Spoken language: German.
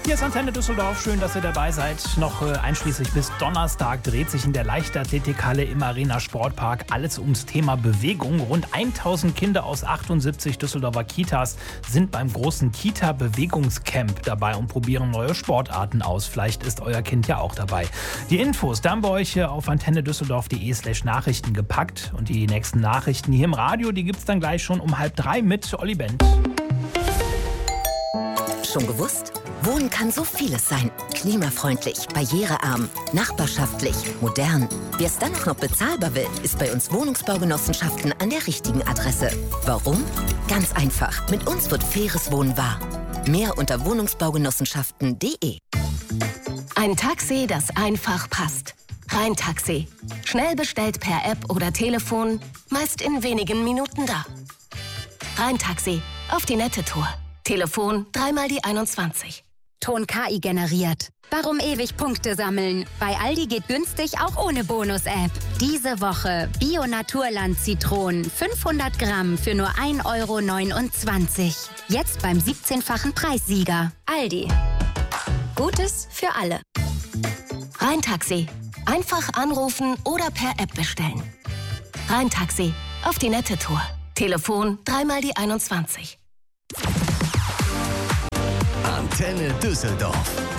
Hier ist Antenne Düsseldorf. Schön, dass ihr dabei seid. Noch einschließlich bis Donnerstag dreht sich in der Leichtathletikhalle im Arena Sportpark alles ums Thema Bewegung. Rund 1000 Kinder aus 78 Düsseldorfer Kitas sind beim großen Kita-Bewegungscamp dabei und probieren neue Sportarten aus. Vielleicht ist euer Kind ja auch dabei. Die Infos, da haben wir euch hier auf antennedüsseldorf.de/Nachrichten gepackt. Und die nächsten Nachrichten hier im Radio, die gibt's dann gleich schon um 2:30 mit Olli Bent. Schon gewusst? Wohnen kann so vieles sein. Klimafreundlich, barrierearm, nachbarschaftlich, modern. Wer es dann auch noch bezahlbar will, ist bei uns Wohnungsbaugenossenschaften an der richtigen Adresse. Warum? Ganz einfach. Mit uns wird faires Wohnen wahr. Mehr unter wohnungsbaugenossenschaften.de. Ein Taxi, das einfach passt. Rhein-Taxi. Schnell bestellt per App oder Telefon, meist in wenigen Minuten da. Rhein-Taxi. Auf die nette Tour. Telefon 3x21. Ton KI generiert. Warum ewig Punkte sammeln? Bei Aldi geht günstig auch ohne Bonus-App. Diese Woche Bio-Naturland-Zitronen 500 Gramm für nur 1,29 €. Jetzt beim 17-fachen Preissieger. Aldi. Gutes für alle. Rhein-Taxi. Einfach anrufen oder per App bestellen. Rhein-Taxi. Auf die nette Tour. Telefon 3x21. Antenne Düsseldorf.